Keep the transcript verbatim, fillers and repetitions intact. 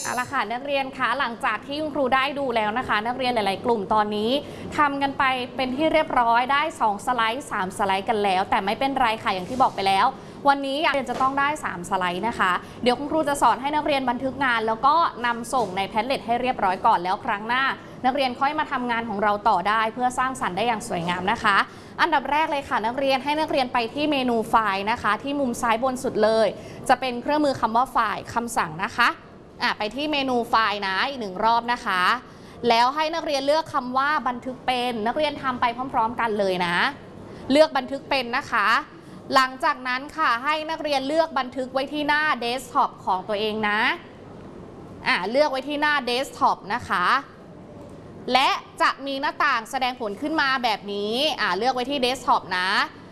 เอาละค่ะนักเรียนคะหลังจากที่คุณครูได้ดูแล้วนะคะนักเรียนหลายๆกลุ่มตอนนี้ทำกันไปเป็นที่เรียบร้อยได้สองสไลด์สามสไลด์กันแล้วแต่ไม่เป็นไรค่ะอย่างที่บอกไปแล้ววันนี้นักเรียนจะต้องได้สามสไลด์นะคะเดี๋ยวคุณครูจะสอนให้นักเรียนบันทึกงานแล้วก็นำส่งในแพดเล็ตให้เรียบร้อยก่อนแล้วครั้งหน้านักเรียนค่อยมาทำงานของเราต่อได้เพื่อสร้างสรรค์ได้อย่างสวยงามนะคะอันดับแรกเลยค่ะนักเรียนให้นักเรียนไปที่เมนูไฟล์นะคะที่มุมซ้ายบนสุดเลยจะเป็นเครื่องมือคำว่าไฟล์คำสั่งนะคะอ่ะไปที่เมนูไฟล์นะอีกหนึ่งรอบนะคะแล้วให้นักเรียนเลือกคำว่าบันทึกเป็นนักเรียนทำไปพร้อมๆกันเลยนะเลือกบันทึกเป็นนะคะหลังจากนั้นค่ะให้นักเรียนเลือกบันทึกไว้ที่หน้าเดสก์ท็อปของตัวเองนะอ่ะเลือกไว้ที่หน้าเดสก์ท็อปนะคะและจะมีหน้าต่างแสดงผลขึ้นมาแบบนี้อ่ะเลือกไว้ที่เดสก์ท็อปนะ